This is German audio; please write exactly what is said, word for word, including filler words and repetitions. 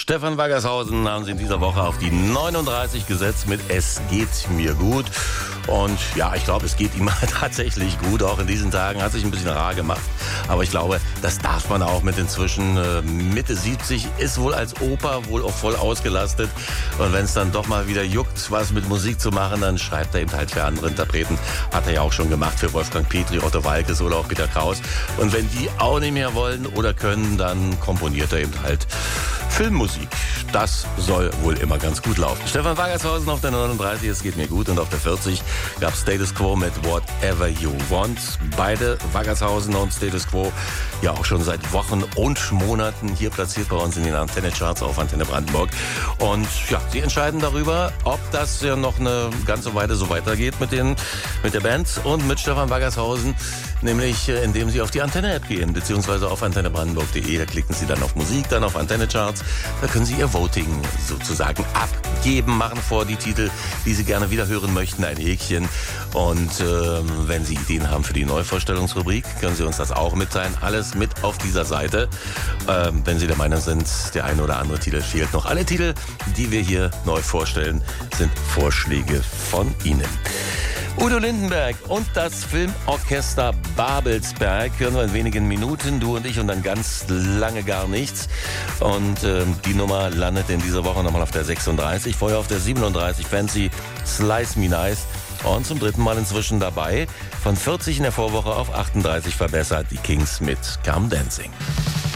Stefan Waggershausen haben sie in dieser Woche auf die neununddreißig gesetzt mit Es geht mir gut. Und ja, ich glaube, es geht ihm tatsächlich gut. Auch in diesen Tagen hat sich ein bisschen rar gemacht. Aber ich glaube, das darf man auch mit inzwischen äh, Mitte siebzig, ist wohl als Opa wohl auch voll ausgelastet. Und wenn es dann doch mal wieder juckt, was mit Musik zu machen, dann schreibt er eben halt für andere Interpreten. Hat er ja auch schon gemacht für Wolfgang Petri, Otto Waalkes oder auch Peter Kraus. Und wenn die auch nicht mehr wollen oder können, dann komponiert er eben halt Filmmusik. Das soll wohl immer ganz gut laufen. Stefan Waggershausen auf der neununddreißig, es geht mir gut. Und auf der vierzig gab Status Quo mit Whatever You Want. Beide, Waggershausen und Status Quo, ja auch schon seit Wochen und Monaten hier platziert bei uns in den Antenne-Charts auf Antenne Brandenburg. Und ja, sie entscheiden darüber, ob das ja noch eine ganze Weile so weitergeht mit, den, mit der Band und mit Stefan Waggershausen. Nämlich indem sie auf die Antenne-App gehen, beziehungsweise auf antenne brandenburg punkt de. Da klicken sie dann auf Musik, dann auf Antenne-Charts. Da können sie ihr Voting sozusagen abgeben, machen vor die Titel, die sie gerne wieder hören möchten, ein Häkchen. Und ähm, wenn Sie Ideen haben für die Neuvorstellungsrubrik, können Sie uns das auch mitteilen. Alles mit auf dieser Seite. Ähm, wenn Sie der Meinung sind, der eine oder andere Titel fehlt noch. Alle Titel, die wir hier neu vorstellen, sind Vorschläge von Ihnen. Udo Lindenberg und das Filmorchester Babelsberg hören wir in wenigen Minuten, du und ich, und dann ganz lange gar nichts. Und ähm, die Nummer landet in dieser Woche nochmal auf der sechsunddreißig, vorher auf der siebenunddreißig, Fancy Slice Me Nice. Und zum dritten Mal inzwischen dabei, von vierzig in der Vorwoche auf achtunddreißig verbessert, die Kings mit Come Dancing.